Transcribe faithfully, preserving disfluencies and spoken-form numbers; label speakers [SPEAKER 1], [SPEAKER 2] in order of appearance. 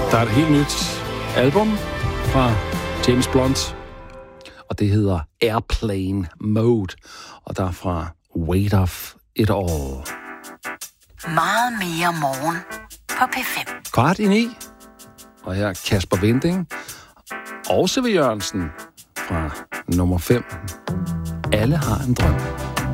[SPEAKER 1] Der er et helt nyt album fra James Blunt, og det hedder Airplane Mode, og der er fra Weight of It All.
[SPEAKER 2] Meget mere morgen på P fem.
[SPEAKER 1] Kvart i ni, og her er Kasper Winding og C V Jørgensen fra nummer fem. Alle har en drøm.